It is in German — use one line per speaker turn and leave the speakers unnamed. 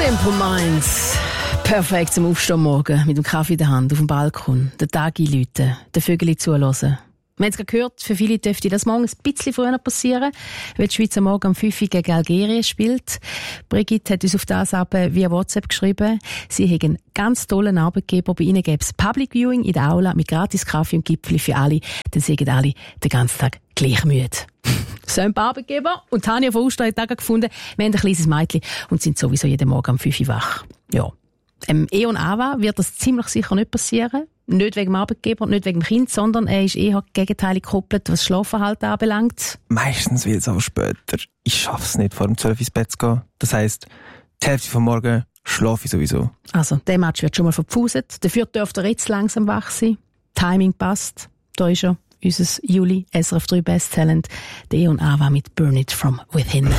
Simple Minds. Perfekt zum Aufstehen morgen mit dem Kaffee in der Hand auf dem Balkon, den Tag einläuten, den Vögeln zuhören. Wir haben es gerade gehört, für viele dürfte das morgen ein bisschen früher passieren, weil die Schweiz am Morgen um 5 Uhr gegen Algerien spielt. Brigitte hat uns auf das via WhatsApp geschrieben, sie haben einen ganz tollen Arbeitgeber, bei ihnen gäbe es Public Viewing in der Aula mit gratis Kaffee und Gipfeli für alle, dann sind alle den ganzen Tag gleich müde. So ein paar Arbeitgeber. Und Tanja von Uster hat auch gefunden, wir haben ein kleines Mädchen und sind sowieso jeden Morgen um 5 Uhr wach. Ja. E.ON AWA wird das ziemlich sicher nicht passieren. Nicht wegen dem Arbeitgeber, nicht wegen dem Kind, sondern er ist eher gegenteilig gekoppelt, was Schlafverhalten anbelangt.
Meistens wird es aber später. Ich schaff's nicht, vor dem 12 ins Bett zu gehen. Das heisst, die Hälfte vom Morgen schlafe ich sowieso. Also, der Match wird schon mal verpfuset. Dafür dürfte er jetzt langsam wach sein. Timing passt. Da ist er, unser Juli SRF 3 Best Talent. Der E.ON AWA mit Burn It From Within.